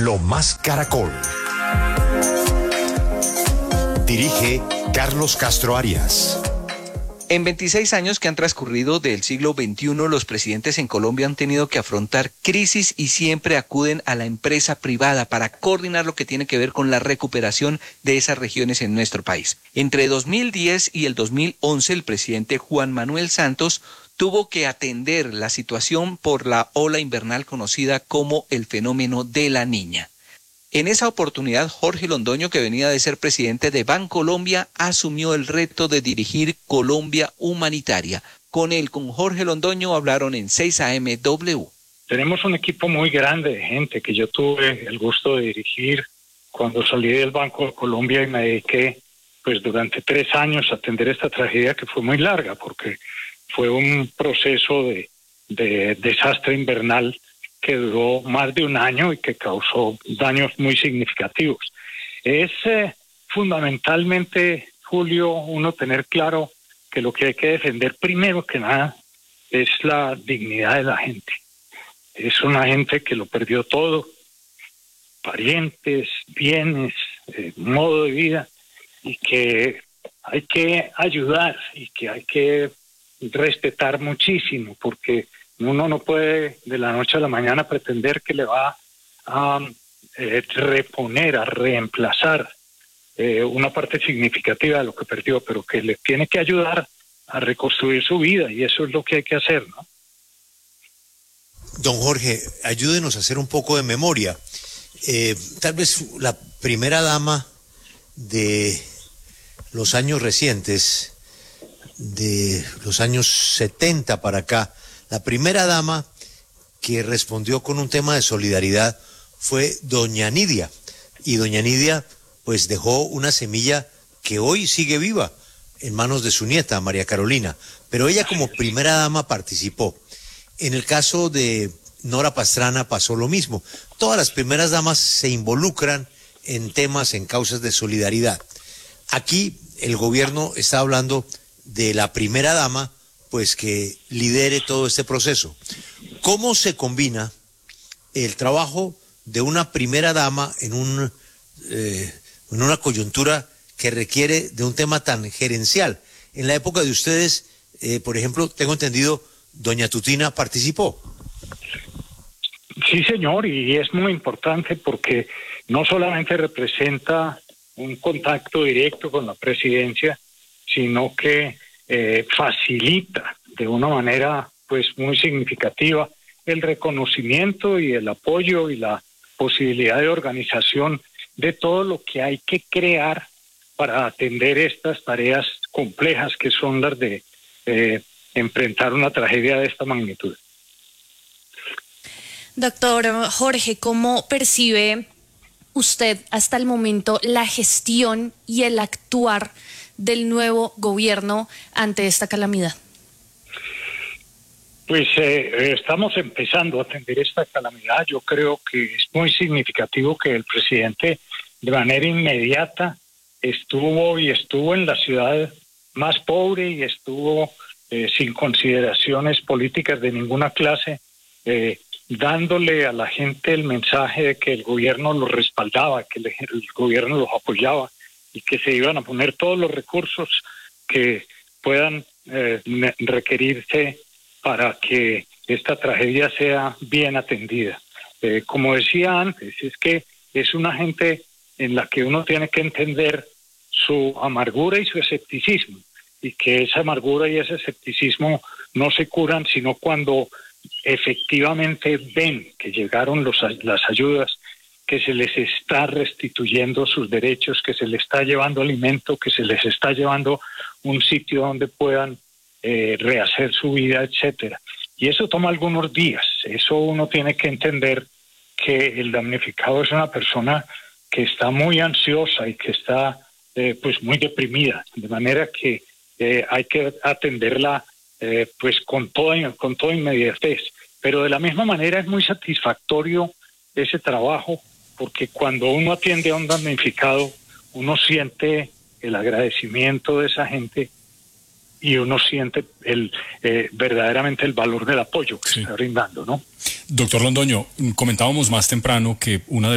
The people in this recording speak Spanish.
Lo Más Caracol. Dirige Carlos Castro Arias. En 26 años que han transcurrido del siglo XXI, los presidentes en Colombia han tenido que afrontar crisis y siempre acuden a la empresa privada para coordinar lo que tiene que ver con la recuperación de esas regiones en nuestro país. Entre 2010 y el 2011, el presidente Juan Manuel Santos tuvo que atender la situación por la ola invernal conocida como el fenómeno de la Niña. En esa oportunidad, Jorge Londoño, que venía de ser presidente de Bancolombia, asumió el reto de dirigir Colombia Humanitaria. Con Jorge Londoño, hablaron en 6am Tenemos un equipo muy grande de gente que yo tuve el gusto de dirigir cuando salí del Banco de Colombia y me dediqué pues durante 3 años a atender esta tragedia que fue muy larga porque fue un proceso de desastre invernal que duró más de un año y que causó daños muy significativos. Es fundamentalmente, Julio, uno tener claro que lo que hay que defender primero que nada es la dignidad de la gente. Es una gente que lo perdió todo, parientes, bienes, modo de vida, y que hay que ayudar y que hay que respetar muchísimo, porque uno no puede de la noche a la mañana pretender que le va a reponer, a reemplazar una parte significativa de lo que perdió, pero que le tiene que ayudar a reconstruir su vida, y eso es lo que hay que hacer, ¿no? Don Jorge, ayúdenos a hacer un poco de memoria. Tal vez la primera dama de los años recientes, de los años 70 para acá, la primera dama que respondió con un tema de solidaridad fue doña Nidia. Y doña Nidia pues dejó una semilla que hoy sigue viva en manos de su nieta, María Carolina. Pero ella como primera dama participó. En el caso de Nora Pastrana pasó lo mismo. Todas las primeras damas se involucran en temas, en causas de solidaridad. Aquí el gobierno está hablando de la primera dama, pues que lidere todo este proceso. ¿Cómo se combina el trabajo de una primera dama en una coyuntura que requiere de un tema tan gerencial? En la época de ustedes, por ejemplo, tengo entendido, doña Tutina participó. Sí, señor, y es muy importante porque no solamente representa un contacto directo con la presidencia, sino que facilita de una manera pues muy significativa el reconocimiento y el apoyo y la posibilidad de organización de todo lo que hay que crear para atender estas tareas complejas que son las de enfrentar una tragedia de esta magnitud. Doctor Jorge, ¿cómo percibe usted hasta el momento la gestión y el actuar del nuevo gobierno ante esta calamidad? Pues estamos empezando a atender esta calamidad. Yo creo que es muy significativo que el presidente de manera inmediata estuvo en la ciudad más pobre y estuvo sin consideraciones políticas de ninguna clase, dándole a la gente el mensaje de que el gobierno los respaldaba, que el gobierno los apoyaba y que se iban a poner todos los recursos que puedan requerirse para que esta tragedia sea bien atendida. Como decía antes, es que es una gente en la que uno tiene que entender su amargura y su escepticismo, y que esa amargura y ese escepticismo no se curan sino cuando efectivamente ven que llegaron las ayudas, que se les está restituyendo sus derechos, que se les está llevando alimento, que se les está llevando un sitio donde puedan rehacer su vida, etcétera. Y eso toma algunos días. Eso uno tiene que entender que el damnificado es una persona que está muy ansiosa y que está pues muy deprimida, de manera que hay que atenderla pues con toda inmediatez. Pero de la misma manera es muy satisfactorio ese trabajo, porque cuando uno atiende a un damnificado, uno siente el agradecimiento de esa gente y uno siente verdaderamente el valor del apoyo que se está brindando, ¿no? Doctor Londoño, comentábamos más temprano que una de